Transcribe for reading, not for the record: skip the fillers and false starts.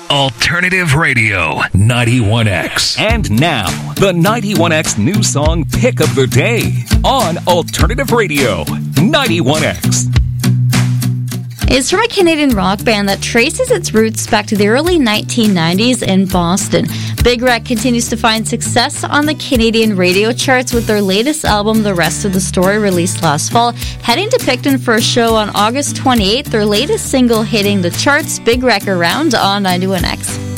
Alternative Radio, 91X. And now, the 91X new song pick of the day on Alternative Radio, 91X. It's from a Canadian rock band that traces its roots back to the early 1990s in Boston. Big Wreck continues to find success on the Canadian radio charts with their latest album, The Rest of the Story, released last fall. Heading to Picton for a show on August 28th, their latest single hitting the charts, Big Wreck Around on 91X.